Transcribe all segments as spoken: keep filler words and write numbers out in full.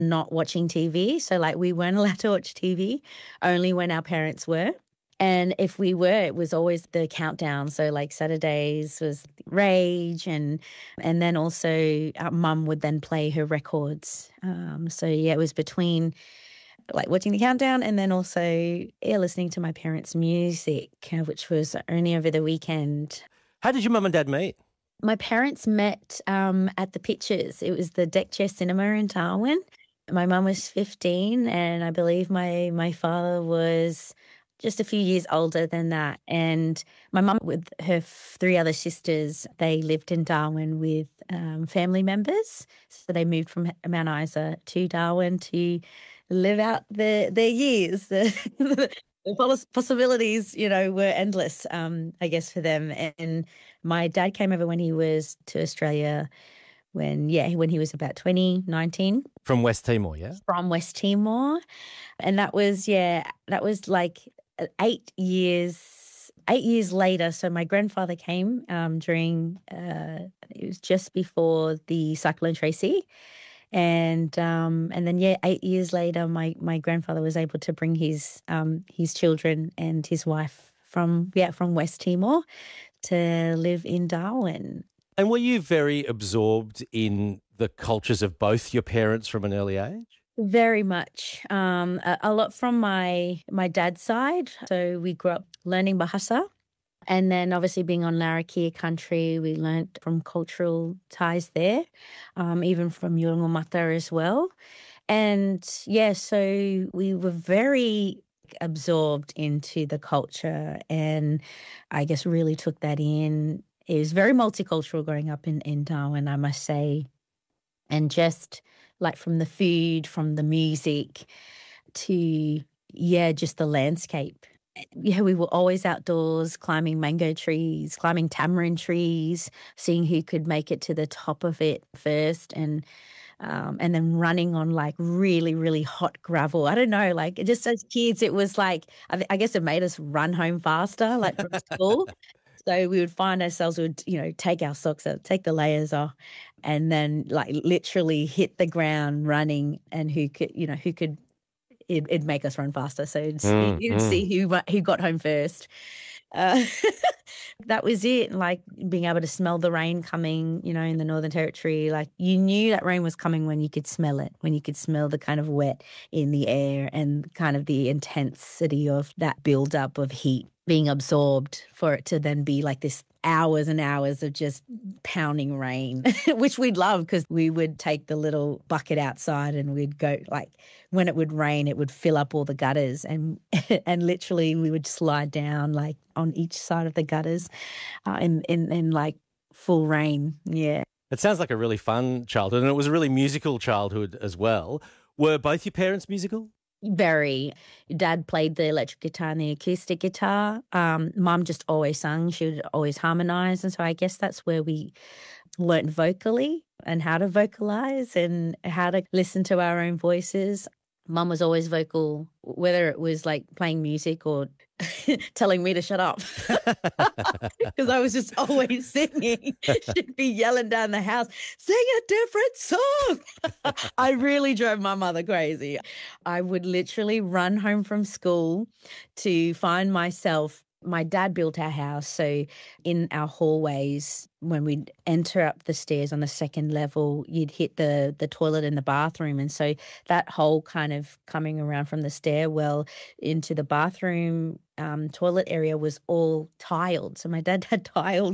not watching T V. So like we weren't allowed to watch T V, only when our parents were. And if we were, it was always the countdown. So like Saturdays was Rage, and and then also our mum would then play her records. Um, so yeah, it was between like watching the countdown and then also yeah, listening to my parents' music, uh, which was only over the weekend. How did your mum and dad meet? My parents met um, at the Pictures. It was the Deck Chair Cinema in Darwin. My mum was fifteen, and I believe my my father was just a few years older than that. And my mum, with her three other sisters, they lived in Darwin with um, family members. So they moved from Mount Isa to Darwin to live out their, their years. The, the possibilities, you know, were endless, um, I guess, for them. And my dad came over when he was to Australia when, yeah, when he was about twenty, nineteen. From West Timor, yeah? From West Timor. And that was, yeah, that was like eight years, eight years later. So my grandfather came um, during, uh, it was just before the Cyclone Tracy. And um, and then, yeah, eight years later, my, my grandfather was able to bring his um, his children and his wife from, yeah, from West Timor to live in Darwin. And were you very absorbed in the cultures of both your parents from an early age? Very much. Um, a, a lot from my my dad's side. So we grew up learning Bahasa. And then obviously being on Larrakia country, we learnt from cultural ties there, um, even from Yurungumata as well. And, yeah, so we were very absorbed into the culture and I guess really took that in. It was very multicultural growing up in, in Darwin, I must say. And just like from the food, from the music to, yeah, just the landscape. Yeah, we were always outdoors, climbing mango trees, climbing tamarind trees, seeing who could make it to the top of it first, and um, and then running on like really, really hot gravel. I don't know, like just as kids, it was like, I, I guess it made us run home faster, like from school. So we would find ourselves, we would, you know, take our socks out, take the layers off, and then like literally hit the ground running, and who could, you know, who could, It'd, it'd make us run faster. So you'd, Mm, you'd mm. see who who got home first. Uh, that was it. Like being able to smell the rain coming, you know, in the Northern Territory. Like you knew that rain was coming when you could smell it, when you could smell the kind of wet in the air and kind of the intensity of that buildup of heat being absorbed for it to then be like this hours and hours of just pounding rain, which we'd love because we would take the little bucket outside and we'd go, like, when it would rain, it would fill up all the gutters, and and literally we would slide down like on each side of the gutters uh, in, in, in like full rain. Yeah. It sounds like a really fun childhood, and it was a really musical childhood as well. Were both your parents musical? Very. Dad played the electric guitar and the acoustic guitar. Um, Mum just always sang. She would always harmonise. And so I guess that's where we learnt vocally and how to vocalise and how to listen to our own voices. Mum was always vocal, whether it was like playing music or telling me to shut up, because I was just always singing. She'd be yelling down the house, sing a different song. I really drove my mother crazy. I would literally run home from school to find myself. My dad built our house, so in our hallways, when we'd enter up the stairs on the second level, you'd hit the the toilet and the bathroom. And so that whole kind of coming around from the stairwell into the bathroom um, toilet area was all tiled. So my dad had tiled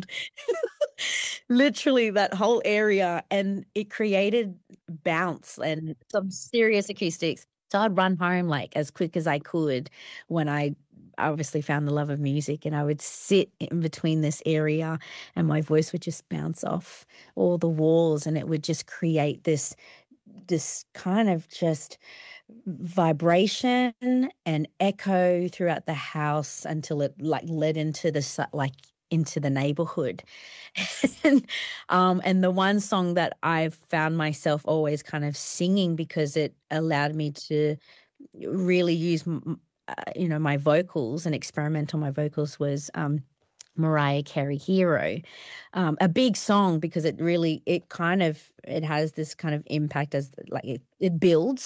literally that whole area, and it created bounce and some serious acoustics. So I'd run home like as quick as I could when I obviously found the love of music, and I would sit in between this area and my voice would just bounce off all the walls, and it would just create this this kind of just vibration and echo throughout the house until it like led into the like into the neighborhood. and, um, and the one song that I've found myself always kind of singing, because it allowed me to really use Uh, you know, my vocals and experiment on my vocals, was um, Mariah Carey Hero. Um, a big song because it really, it kind of, it has this kind of impact as like it, it builds